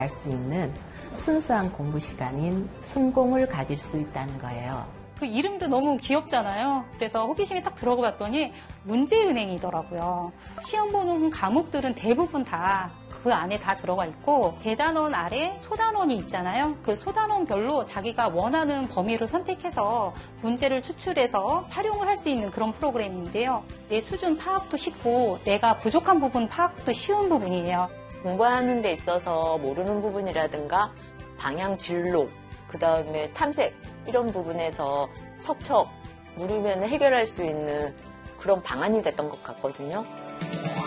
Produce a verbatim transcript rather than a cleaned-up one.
할 수 있는 순수한 공부 시간인 순공을 가질 수 있다는 거예요. 그 이름도 너무 귀엽잖아요. 그래서 호기심이 딱 들어가 봤더니 문제은행이더라고요. 시험 보는 과목들은 대부분 다 그 안에 다 들어가 있고 대단원 아래 소단원이 있잖아요. 그 소단원별로 자기가 원하는 범위를 선택해서 문제를 추출해서 활용을 할 수 있는 그런 프로그램인데요. 내 수준 파악도 쉽고 내가 부족한 부분 파악도 쉬운 부분이에요. 공부하는 데 있어서 모르는 부분이라든가 방향 진로, 그 다음에 탐색 이런 부분에서 척척 물으면 해결할 수 있는 그런 방안이 됐던 것 같거든요.